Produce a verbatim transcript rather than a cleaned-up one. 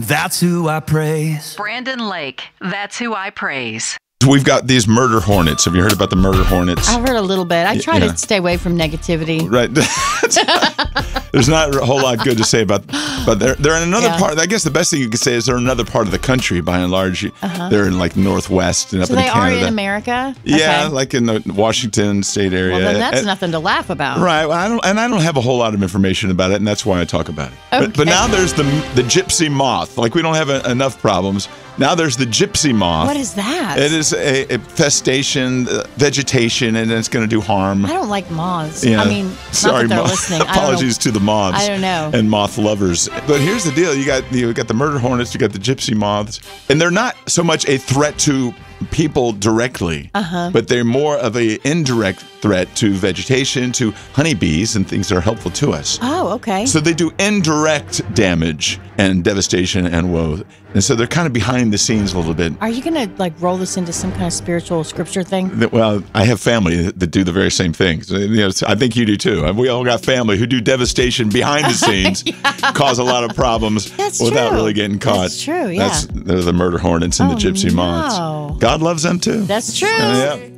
that's who I praise. Brandon Lake, that's who I praise. We've got these murder hornets. Have you heard about the murder hornets? I've heard a little bit. I try Yeah. to stay away from negativity. Right. There's not a whole lot good to say about, but they're they're in another Yeah. part. I guess the best thing you could say is they're in another part of the country. By and large, Uh-huh. they're in like Northwest and up So in they are Canada. in America? Yeah, Okay. like in the Washington State area. Well, then that's And- nothing to laugh about. Right, well, I don't, and I don't have a whole lot of information about it, and that's why I talk about it. But, but Okay. now there's the the gypsy moth. Like we don't have a, enough problems. Now there's the gypsy moth. What is that? It is a, a festation, uh, vegetation, and it's going to do harm. I don't like moths. Yeah. I mean, Sorry, not that they're moth- listening. I don't know. Apologies to the moths. I don't know. And moth lovers. But here's the deal: you got you got the murder hornets, you got the gypsy moths, and they're not so much a threat to people directly, Uh-huh. but they're more of a indirect threat to vegetation, to honeybees, and things that are helpful to us. Oh, okay. So they do indirect damage and devastation and woe. And so they're kind of behind the scenes a little bit. Are you going to like roll this into some kind of spiritual scripture thing? That- Well, I have family that do the very same thing. So, you know, I think you do too. We all got family who do devastation behind the scenes, cause a lot of problems That's without true. really getting caught. That's true, yeah. That's they're the murder hornets and Oh, the gypsy no. moths. God loves them too. That's true. Uh, yeah.